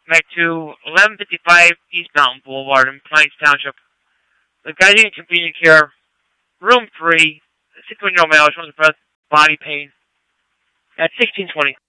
back to 1155 East Mountain Boulevard in Pines Township. The Guiding Convenient Care, Room 3, 6 miles from the body pain at 1620.